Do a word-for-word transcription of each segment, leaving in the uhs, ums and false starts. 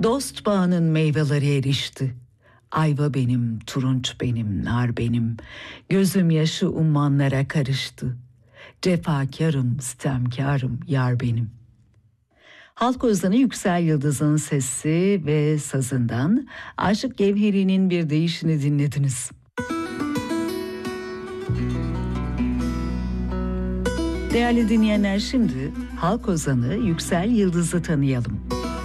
Dost bağının meyveleri erişti. Ayva benim, turunç benim, nar benim. Gözüm yaşı ummanlara karıştı. Cefakarım, sitemkarım, yar benim. Halk ozanı Yüksel Yıldız'ın sesi ve sazından Aşık Gevheri'nin bir deyişini dinlediniz. Değerli dinleyenler, şimdi halk ozanı Yüksel Yıldız'ı tanıyalım.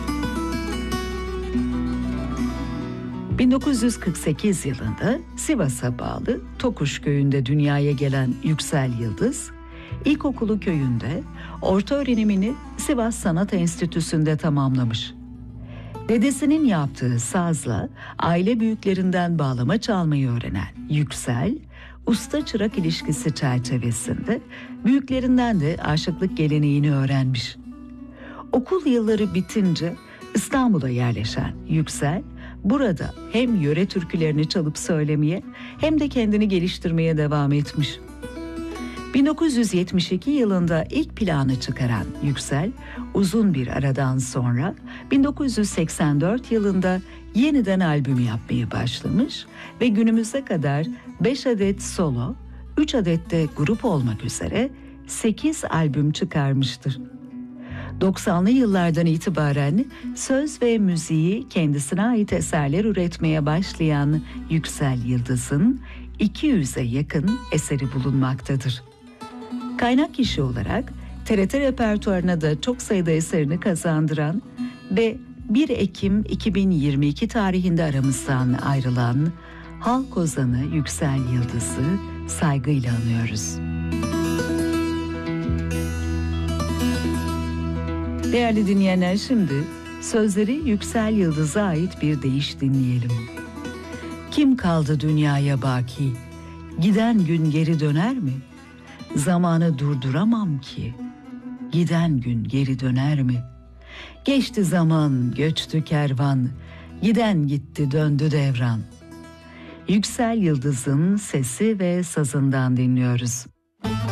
bin dokuz yüz kırk sekiz yılında Sivas'a bağlı Tokuş köyünde dünyaya gelen Yüksel Yıldız, ilkokulu köyünde, orta öğrenimini Sivas Sanat Enstitüsü'nde tamamlamış. Dedesinin yaptığı sazla aile büyüklerinden bağlama çalmayı öğrenen Yüksel, usta-çırak ilişkisi çerçevesinde büyüklerinden de aşıklık geleneğini öğrenmiş. Okul yılları bitince İstanbul'a yerleşen Yüksel, burada hem yöre türkülerini çalıp söylemeye hem de kendini geliştirmeye devam etmiş. bin dokuz yüz yetmiş iki yılında ilk planı çıkaran Yüksel, uzun bir aradan sonra bin dokuz yüz seksen dört yılında yeniden albüm yapmaya başlamış ve günümüze kadar beş adet solo, üç adet de grup olmak üzere sekiz albüm çıkarmıştır. doksanlı yıllardan itibaren söz ve müziği kendisine ait eserler üretmeye başlayan Yüksel Yıldız'ın iki yüze yakın eseri bulunmaktadır. Kaynak kişi olarak T R T repertuarına da çok sayıda eserini kazandıran ve bir Ekim iki bin yirmi iki tarihinde aramızdan ayrılan halk ozanı Yüksel Yıldız'ı saygıyla anıyoruz. Değerli dinleyenler, şimdi sözleri Yüksel Yıldız'a ait bir deyiş dinleyelim. Kim kaldı dünyaya baki? Giden gün geri döner mi? Zamanı durduramam ki. Giden gün geri döner mi? Geçti zaman, göçtü kervan. Giden gitti, döndü devran. Yüksel Yıldız'ın sesi ve sazından dinliyoruz.